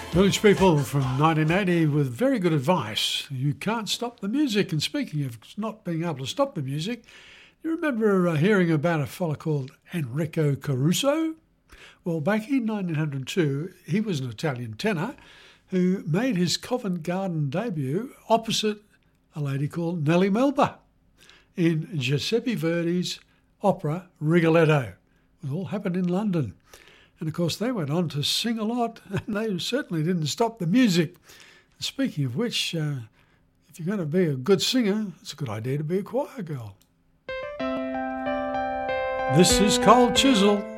Village People from 1980 with very good advice. You can't stop the music. And speaking of not being able to stop the music, you remember hearing about a fella called Enrico Caruso? Well, back in 1902, he was an Italian tenor who made his Covent Garden debut opposite a lady called Nellie Melba in Giuseppe Verdi's opera Rigoletto. It all happened in London. And of course, they went on to sing a lot, and they certainly didn't stop the music. Speaking of which, if you're going to be a good singer, it's a good idea to be a choir girl. This is Cold Chisel.